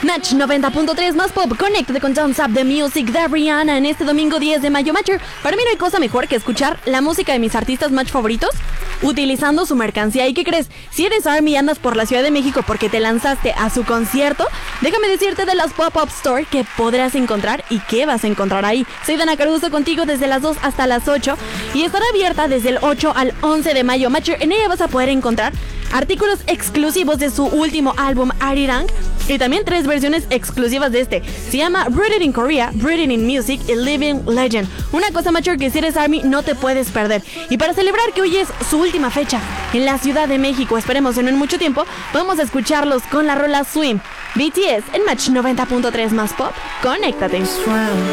Match 90.3 más pop, conéctate con Don't Stop the Music de Rihanna en este domingo 10 de mayo. Matcher, para mí no hay cosa mejor que escuchar la música de mis artistas match favoritos utilizando su mercancía. ¿Y qué crees? Si eres ARMY y andas por la Ciudad de México porque te lanzaste a su concierto, déjame decirte de las Pop-Up Store que podrás encontrar y qué vas a encontrar ahí. Soy Dana Caruso contigo desde las 2 hasta las 8 y estará abierta desde el 8 al 11 de mayo. Matcher, en ella vas a poder encontrar artículos exclusivos de su último álbum Arirang y también 3 versiones exclusivas de este. Se llama Rooted in Korea, Rooted in Music y Living Legend. Una cosa, Matcher, que si eres ARMY no te puedes perder. Y para celebrar que hoy es su última fecha en la Ciudad de México, esperemos en mucho tiempo, vamos a escucharlos con la rola Swim. BTS en Match 90.3 más pop. Conéctate.